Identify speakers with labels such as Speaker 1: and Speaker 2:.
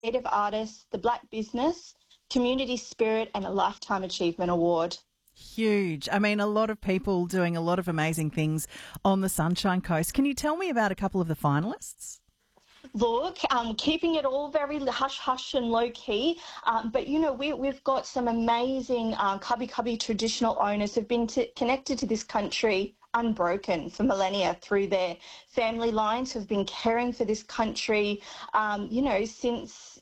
Speaker 1: Creative Artist, the Black Business, Community Spirit, and a Lifetime Achievement Award.
Speaker 2: Huge. I mean, a lot of people doing a lot of amazing things on the Sunshine Coast. Can you tell me about a couple of the finalists?
Speaker 1: Look, keeping it all very hush hush and low key, but we've got some amazing Cubby Cubby traditional owners who've been connected to this country unbroken for millennia through their family lines, who've been caring for this country, since